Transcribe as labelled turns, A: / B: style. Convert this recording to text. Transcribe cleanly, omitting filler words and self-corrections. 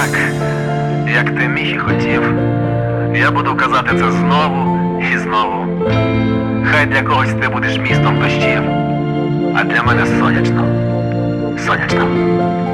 A: Так, як ти міг і хотів. Я буду казати це знову і знову. Хай для когось ти будеш містом дощів, а для мене сонячно. Сонячно.